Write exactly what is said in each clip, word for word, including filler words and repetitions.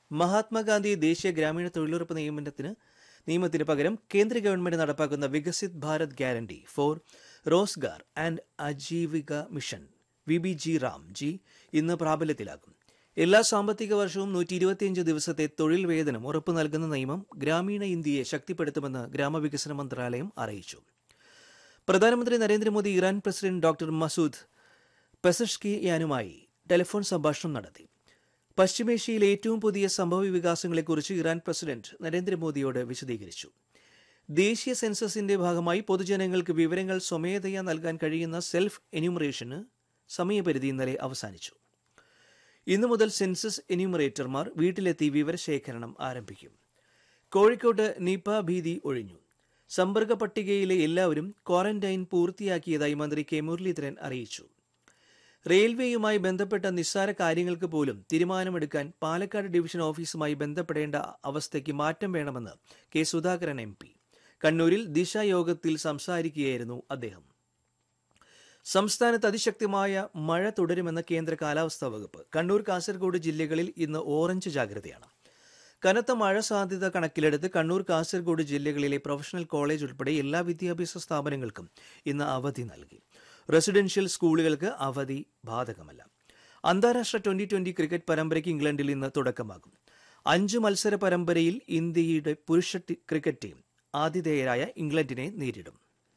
മഹാത്മാഗാന്ധി ദേശീയ ഗ്രാമീണ തൊഴിലുറപ്പ് നിയമനത്തിന് നിയമത്തിന് പകരം കേന്ദ്ര ഗവൺമെന്റ് നടപ്പാക്കുന്ന Viksit Bharat guarantee four Rozgar and Aajeevika mission V B G Ram G ഇന്ന് പ്രാബല്യത്തിലാകും. എല്ലാ സാമ്പത്തിക വർഷവും നൂറ്റി ഇരുപത്തിയഞ്ച് ദിവസത്തെ തൊഴിൽ വേതനം ഉറപ്പു നൽകുന്ന നിയമം ഗ്രാമീണ ഇന്ത്യയെ ശക്തിപ്പെടുത്തുമെന്ന് ഗ്രാമവികസന മന്ത്രാലയം അറിയിച്ചു. പ്രധാനമന്ത്രി Narendra Modi Iran president doctor Masood പെസഷ്കിയാനുമായി telephone സംഭാഷണം നടത്തി. പശ്ചിമേഷ്യയിലെ ഏറ്റവും പുതിയ സംഭവ വികാസങ്ങളെക്കുറിച്ച് ഇറാൻ പ്രസിഡന്റ് നരേന്ദ്രമോദിയോട് വിശദീകരിച്ചു. ദേശീയ സെൻസസിന്റെ ഭാഗമായി പൊതുജനങ്ങൾക്ക് വിവരങ്ങൾ സ്വമേധയാ നൽകാൻ കഴിയുന്ന സെൽഫ് എന്യൂമറേഷന് സമയപരിധി ഇന്നലെ അവസാനിച്ചു. ഇന്നു മുതൽ സെൻസസ് എന്യൂമറേറ്റർമാർ വീട്ടിലെത്തി വിവരശേഖരണം ആരംഭിക്കും. കോഴിക്കോട് നിപ ഭീതി ഒഴിഞ്ഞു. സമ്പർക്ക പട്ടികയിലെ എല്ലാവരും ക്വാറന്റൈൻ പൂർത്തിയാക്കിയതായി മന്ത്രി കെ മുരളീധരൻ അറിയിച്ചു. റെയിൽവേയുമായി ബന്ധപ്പെട്ട നിസ്സാര കാര്യങ്ങൾക്ക് പോലും തീരുമാനമെടുക്കാൻ പാലക്കാട് ഡിവിഷൻ ഓഫീസുമായി ബന്ധപ്പെടേണ്ട അവസ്ഥയ്ക്ക് മാറ്റം വേണമെന്ന് കെ സുധാകരൻ എം പി. കണ്ണൂരിൽ ദിശ യോഗത്തിൽ സംസാരിക്കുകയായിരുന്നു അദ്ദേഹം. സംസ്ഥാനത്ത് അതിശക്തമായ മഴ തുടരുമെന്ന് കേന്ദ്ര കാലാവസ്ഥാ വകുപ്പ്. കണ്ണൂർ, കാസർഗോഡ് ജില്ലകളിൽ ഇന്ന് ഓറഞ്ച് ജാഗ്രതയാണ്. കനത്ത മഴ സാധ്യത കണക്കിലെടുത്ത് കണ്ണൂർ, കാസർഗോഡ് ജില്ലകളിലെ പ്രൊഫഷണൽ കോളേജ് ഉൾപ്പെടെ എല്ലാ വിദ്യാഭ്യാസ സ്ഥാപനങ്ങൾക്കും ഇന്ന് അവധി നൽകി. റെസിഡൻഷ്യൽ സ്കൂളുകൾക്ക് അവധി ബാധകമല്ല. അന്താരാഷ്ട്ര ട്വന്റി ട്വന്റി ക്രിക്കറ്റ് പരമ്പരയ്ക്ക് ഇംഗ്ലണ്ടിൽ ഇന്ന് തുടക്കമാകും. അഞ്ച് മത്സര പരമ്പരയിൽ ഇന്ത്യയുടെ പുരുഷ ക്രിക്കറ്റ് ടീം ആതിഥേയരായ ഇംഗ്ലണ്ടിനെ നേരിടും.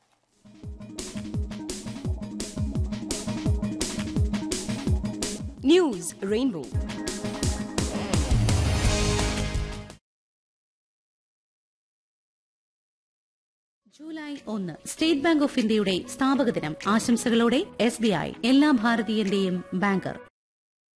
News rainbow. ജൂലൈ ഒന്ന് സ്റ്റേറ്റ് ബാങ്ക് ഓഫ് ഇന്ത്യയുടെ സ്ഥാപക ദിനം. ആശംസകളോടെ എസ് ബി ഐ, എല്ലാ ഭാരതീയന്റെയും ബാങ്കർ.